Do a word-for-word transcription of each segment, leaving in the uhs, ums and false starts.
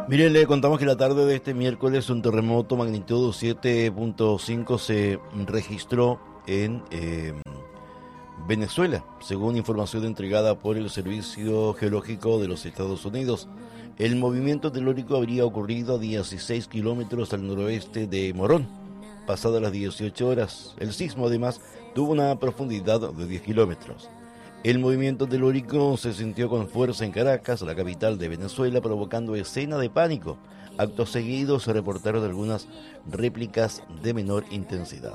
Miren, le contamos que la tarde de este miércoles un terremoto magnitud siete punto cinco se registró en eh, Venezuela, según información entregada por el Servicio Geológico de los Estados Unidos. El movimiento telúrico habría ocurrido a dieciséis kilómetros al noroeste de Morón, pasadas las dieciocho horas. El sismo, además, tuvo una profundidad de diez kilómetros. El movimiento telúrico se sintió con fuerza en Caracas, la capital de Venezuela, provocando escena de pánico. Acto seguido se reportaron algunas réplicas de menor intensidad.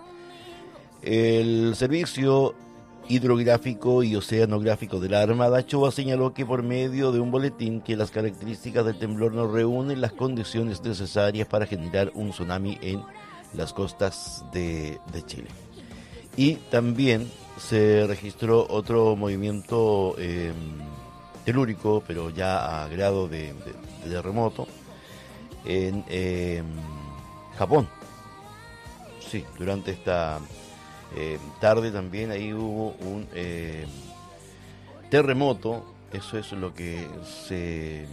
El Servicio Hidrográfico y Oceanográfico de la Armada Shoah señaló que por medio de un boletín que las características del temblor no reúnen las condiciones necesarias para generar un tsunami en las costas de, de Chile. Y también se registró otro movimiento eh, telúrico, pero ya a grado de, de, de terremoto, en eh, Japón. Sí, durante esta eh, tarde también ahí hubo un eh, terremoto. Eso es lo que se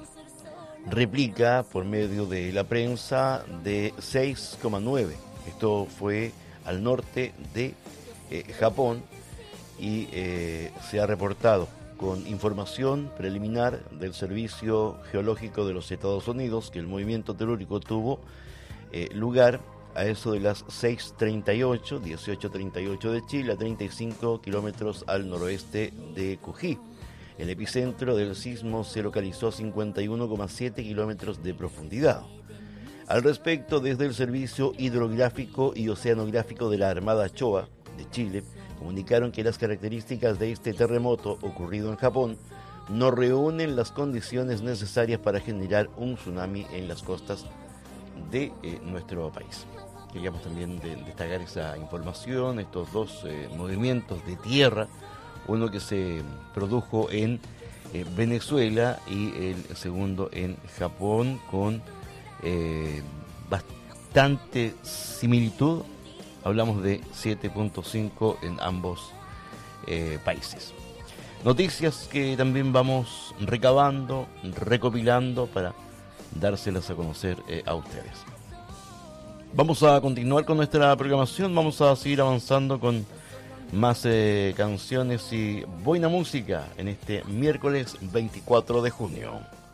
replica por medio de la prensa, de seis coma nueve. Esto fue al norte de eh, Japón y eh, se ha reportado con información preliminar del Servicio Geológico de los Estados Unidos que el movimiento telúrico tuvo eh, lugar a eso de las seis treinta y ocho, dieciocho treinta y ocho de Chile, a treinta y cinco kilómetros al noroeste de Cojí. El epicentro del sismo se localizó a cincuenta y uno coma siete kilómetros de profundidad. Al respecto, desde el Servicio Hidrográfico y Oceanográfico de la Armada Shoah de Chile, comunicaron que las características de este terremoto ocurrido en Japón no reúnen las condiciones necesarias para generar un tsunami en las costas de eh, nuestro país. Queríamos también de, destacar esa información, estos dos eh, movimientos de tierra, uno que se produjo en eh, Venezuela y el segundo en Japón, con Eh, bastante similitud. Hablamos de siete punto cinco en ambos eh, países. Noticias que también vamos recabando, recopilando para dárselas a conocer eh, a ustedes. Vamos a continuar con nuestra programación, vamos a seguir avanzando con más eh, canciones y buena música en este miércoles veinticuatro de junio.